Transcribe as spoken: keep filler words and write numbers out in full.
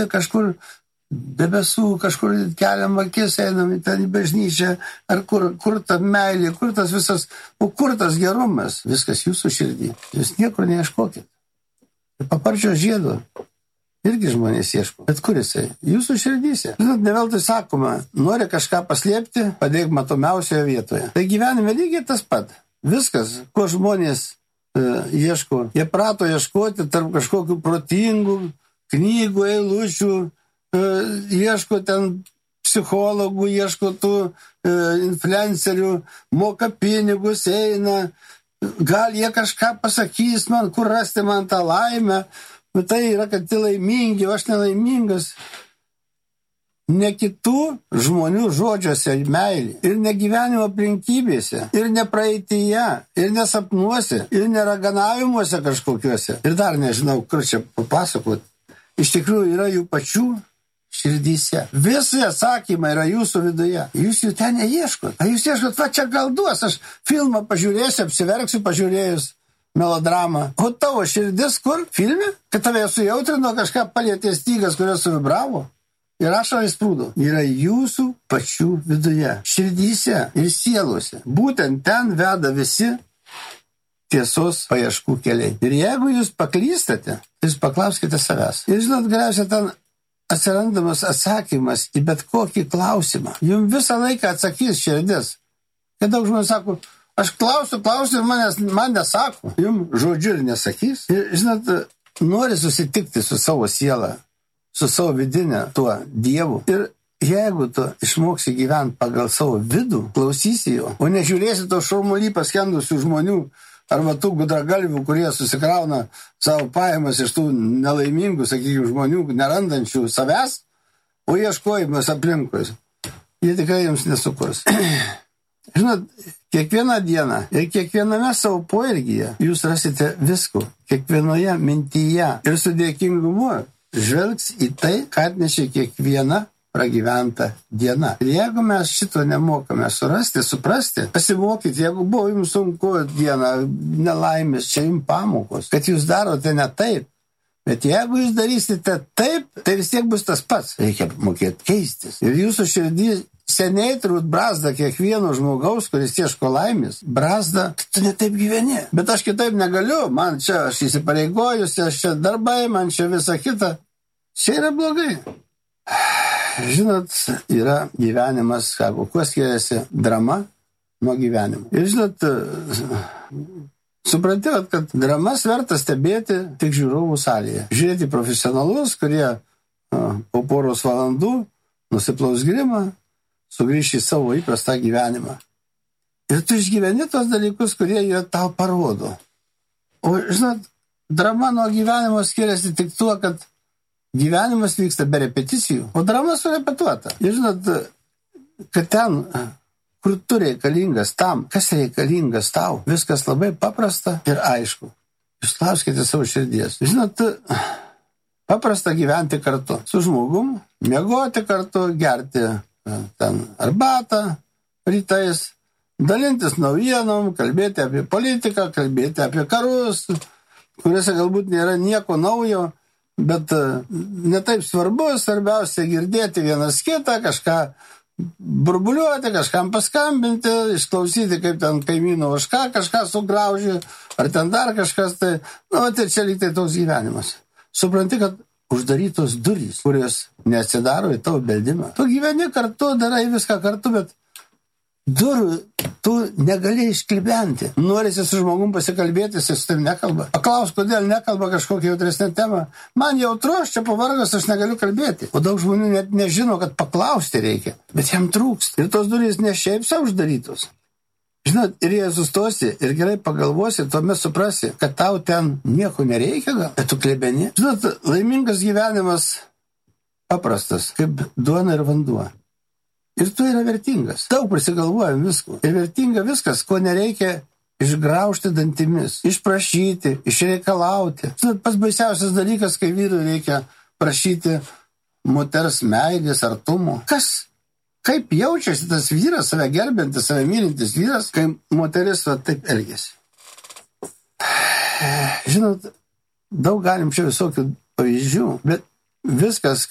sėdi kažkur debesų, kažkur keliam akis, einam ten į bažnyčią, ar kur, kur ta meilė, kur tas visas, o kur tas gerumas, viskas jūsų širdį. Jūs niekur neieškokit. Ir paparčio žiedo irgi žmonės ieško. Bet kur jisai? Jūsų širdyse. Žinot, ne veltui sakoma, nori kažką paslėpti, padėk matomiausioje vietoje. Tai gyvenime lygiai tas pat. Viskas, ko žmonės e, ieško, jie prato ieškoti tarp kažkokių protingų knygų, eilučių, ieško ten psichologų, ieško tų e, influencerių, moka pinigus, eina, gal jie kažką pasakys man, kur rasti man tą laimę, bet tai yra, kad tai laimingi, o aš nelaimingas. Ne kitų žmonių žodžiuose meilė, ir ne gyvenimo aplinkybėse, ir ne praeityje, ir nesapnuose, ir neraganavimuose kažkokiuose. Ir dar nežinau, kur čia papasakot. Iš tikrųjų yra jų pačių širdyse. Visi atsakymai yra jūsų viduje. Jūs jų ten neieškot. A jūs ieškot, va čia gal duos, aš filmą pažiūrėsiu, apsiverksiu pažiūrėjus melodramą. O tavo širdis kur? Filme? Kad tave sujautrino, kažką palietė stygas, kurios suvibravo. Ir ašarai sprūdo. Yra jūsų pačių viduje. Širdyse ir sielose. Būtent ten veda visi tiesos paieškų keliai. Ir jeigu jūs paklystate, jūs paklauskite savęs. Ir žinot, galiausiai ten atsirandamas atsakymas į bet kokį klausimą. Jums visą laiką atsakys širdis. Kai daug žmonių sako, aš klausiu, klausiu ir manęs, man nesako. Jums žodžiu ir nesakys. Ir žinot, nori susitikti su savo siela, su savo vidinė tuo Dievu. Ir jeigu tu išmoksi gyventi pagal savo vidų, klausysi jo, o nežiūrėsi to šurmulį paskendusių žmonių, arba tų gudragalvių, kurie susikrauna savo pajamas iš tų nelaimingų, sakykime, žmonių, nerandančių savęs, o ieškojimas aplinkui. Jie tikrai jums nesukurs. Žinot, kiekvieną dieną ir kiekviename savo poelgyje jūs rasite visko, kiekvienoje mintyje. Ir su dėkingumu žvelgs į tai, ką atnešė kiekviena pragyventa diena. Ir jeigu mes šito nemokame surasti, suprasti, pasimokyti, jeigu buvo jums sunku diena, nelaimės, čia jums pamokos, kad jūs darote ne taip. Bet jeigu jūs darysite taip, tai vis tiek bus tas pats. Reikia mokėti keistis. Ir jūsų širdį seniai turbūt brazda kiekvieno žmogaus, kuris ieško laimės. Brazda, tu ne taip gyveni. Bet aš kitaip negaliu. Man čia, aš įsipareigojus, aš čia darbai, man čia visa kita. Čia yra blogai. Žinot, yra gyvenimas, sako, kuo skiriasi drama nuo gyvenimo. Ir žinot, suprantate, kad dramas verta stebėti tik žiūrovų salėje. Žiūrėti profesionalus, kurie po poros valandų nusiplaus grimą, sugrįš į savo įprastą gyvenimą. Ir tu išgyveni tos dalykus, kurie jie tau parodo. O žinot, drama nuo gyvenimo skiriasi tik tuo, kad gyvenimas vyksta be repeticijų, o drama surepetuota. Ir žinot, kad ten, kur tu reikalingas tam, kas reikalingas tau, viskas labai paprasta ir aišku. Jūs klauskite savo širdies. Žinot, paprasta gyventi kartu su žmogum, miegoti kartu, gerti ten arbatą rytais, dalintis naujienom, kalbėti apie politiką, kalbėti apie karus, kuriuose galbūt nėra nieko naujo, bet netaip svarbu, svarbiausia girdėti vienas kitą, kažką burbuliuoti, kažkam paskambinti, išklausyti, kaip ten kaimyno ožka kažką sugraužė, ar ten dar kažkas, tai, nu, tai čia lyg tai toks gyvenimas. Supranti, kad uždarytos durys, kurios neatsidaro į tavo beldimą. Tu gyveni kartu, darai viską kartu, bet durų tu negali išklibenti. Norisi su žmogum pasikalbėti, jis su tavim nekalba. Paklaus, kodėl nekalba kažkokią jautresnę temą. Man jautru, aš čia pavargas, aš negaliu kalbėti. O daug žmonių net nežino, kad paklausti reikia. Bet jam trūksta. Ir tos durys ne šiaip savo uždarytos. Žinot, ir jei sustosi ir gerai pagalvosi, tuomet suprasi, kad tau ten nieko nereikia gal, bet tu klebeni. Žinot, laimingas gyvenimas paprastas, kaip duona ir vanduo. Ir tu yra vertingas. Daug prisigalvojam visko. Ir vertinga viskas, ko nereikia išgraužti dantimis, išprašyti, išreikalauti. Žinot, pats baisiausias dalykas, kai vyrui reikia prašyti moters meilės, artumo. Kas? Kaip jaučiasi tas vyras, save gerbintis, save mylintis vyras, kai moteris va taip elgiasi? Žinot, daug galim čia visokių pavyzdžių, bet viskas,